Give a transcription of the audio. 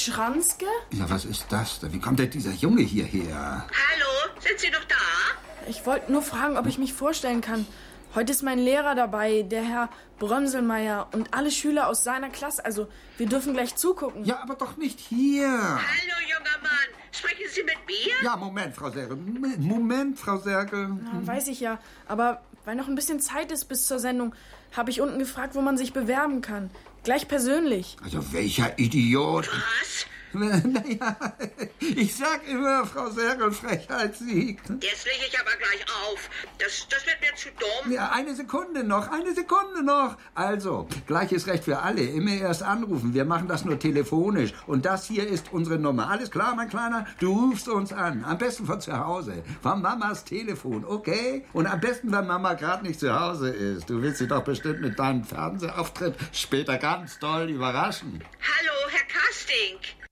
Schranzke? Ja, was ist das denn? Wie kommt denn dieser Junge hierher? Hallo, sind Sie noch da? Ich wollte nur fragen, ob ich mich vorstellen kann. Heute ist mein Lehrer dabei, der Herr Brömselmeier und alle Schüler aus seiner Klasse. Also, wir dürfen gleich zugucken. Ja, aber doch nicht hier. Hallo, junger Mann. Sprechen Sie mit mir? Ja, Moment, Frau Sergel. Moment, Frau Sergel. Na, weiß ich ja. Aber weil noch ein bisschen Zeit ist bis zur Sendung, habe ich unten gefragt, wo man sich bewerben kann. Gleich persönlich. Also, welcher Idiot. Was? Naja, ich sag immer, Frau Sergel, Frechheit siegt. Jetzt lege ich aber gleich auf. Das wird mir zu dumm. Ja, eine Sekunde noch. Also, gleiches Recht für alle. Immer erst anrufen. Wir machen das nur telefonisch. Und das hier ist unsere Nummer. Alles klar, mein Kleiner? Du rufst uns an. Am besten von zu Hause. Von Mamas Telefon, okay? Und am besten, wenn Mama gerade nicht zu Hause ist. Du willst sie doch bestimmt mit deinem Fernsehauftritt später ganz doll überraschen. Hallo, Herr Castink.